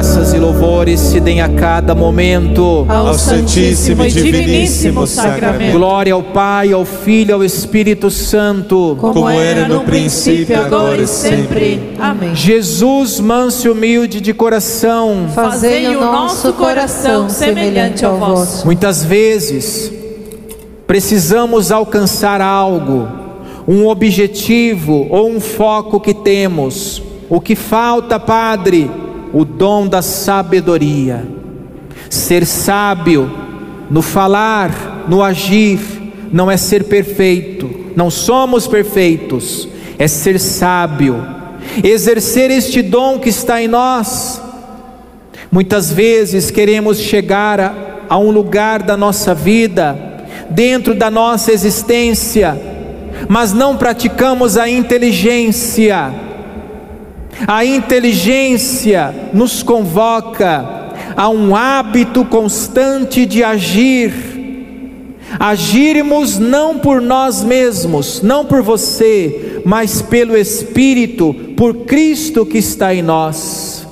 graças e louvores se deem a cada momento ao Santíssimo e Diviníssimo Sacramento. Glória ao Pai, ao Filho e ao Espírito Santo, como era no princípio, agora e sempre. Amém. Jesus, manso e humilde de coração, fazei o nosso coração semelhante ao vosso. Muitas vezes precisamos alcançar algo, um objetivo ou um foco que temos. O que falta, Padre? O dom da sabedoria. Ser sábio no falar, no agir, não é ser perfeito. Não somos perfeitos, é ser sábio. Exercer este dom que está em nós. Muitas vezes queremos chegar a um lugar da nossa vida, dentro da nossa existência, mas não praticamos a inteligência. A inteligência nos convoca a um hábito constante de agir. Agirmos não por nós mesmos, não por você, mas pelo Espírito, por Cristo que está em nós.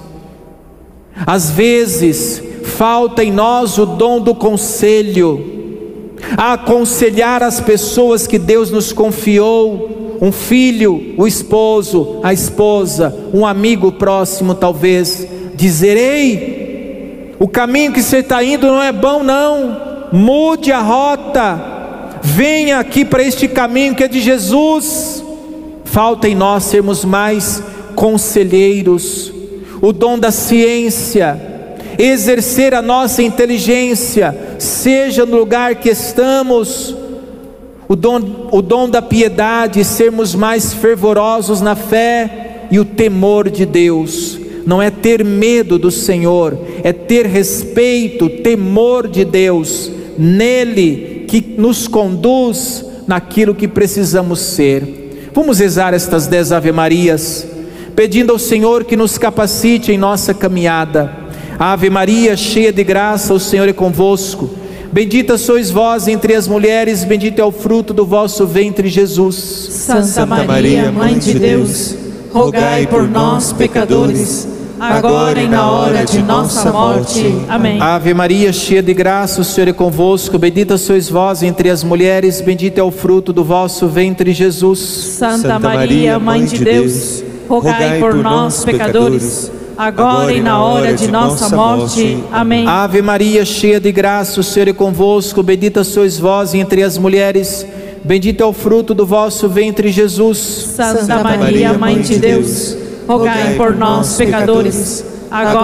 Às vezes falta em nós o dom do conselho, a aconselhar as pessoas que Deus nos confiou, um filho, o esposo, a esposa, um amigo próximo talvez, dizer: ei, o caminho que você está indo não é bom não, mude a rota, venha aqui para este caminho que é de Jesus. Falta em nós sermos mais conselheiros, o dom da ciência, exercer a nossa inteligência, seja no lugar que estamos, o dom da piedade, sermos mais fervorosos na fé, e o temor de Deus. Não é ter medo do Senhor, é ter respeito, temor de Deus, nele que nos conduz naquilo que precisamos ser. Vamos rezar estas 10 Ave Marias, pedindo ao Senhor que nos capacite em nossa caminhada. Ave Maria, cheia de graça, o Senhor é convosco. Bendita sois vós entre as mulheres, bendito é o fruto do vosso ventre, Jesus. Santa Maria, Mãe de Deus, rogai por nós, pecadores, agora e na hora de nossa morte. Amém. Ave Maria, cheia de graça, o Senhor é convosco. Bendita sois vós entre as mulheres, bendito é o fruto do vosso ventre, Jesus. Santa Maria, Mãe de Deus, rogai por nós, pecadores, agora e na hora de nossa morte. Amém. Ave Maria, cheia de graça, o Senhor é convosco. Bendita sois vós entre as mulheres, bendito é o fruto do vosso ventre, Jesus. Santa Maria, Mãe de Deus, rogai por nós, pecadores, agora